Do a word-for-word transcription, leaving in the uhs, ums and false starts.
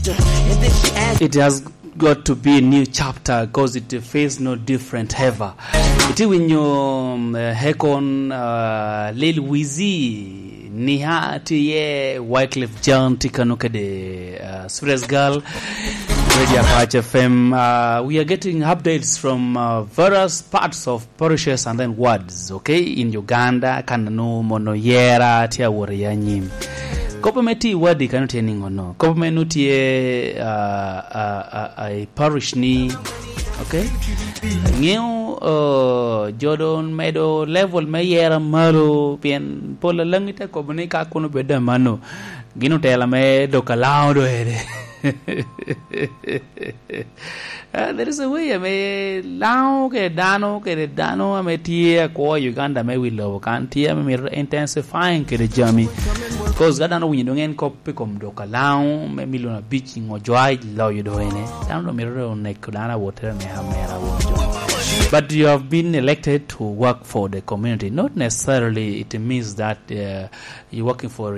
it has got to be a new chapter because it feels no different ever. It when you um, hekon uh, Lil Wizzy Nihati ye Wycliffe John Tikanuka de uh, Sfres Girl Radio Apache F M. Uh, we are getting updates from uh, various parts of parishes and then wards, okay? In Uganda, Kananu, Monoyera, Tia Warrianyim. Kopameti wadi kanoti ya ningono. Kopamenuti ye a parish ni, okay? Ngeo uh, Jordan Meadow level Mayera Maru Pian Pola Langita Kobunika Kuno Beda Mano. Gino tela me dokalaudo ere. Uh, there is a way I may lao ke dano ke dano I may tia ko Uganda may we low can't tia me intensifying ke jami because gadano we don't en copy kom doka lao me milona beaching or joy law you do ene down mirror on nekudana water me hamera. But you have been elected to work for the community. Not necessarily it means that uh, you're working for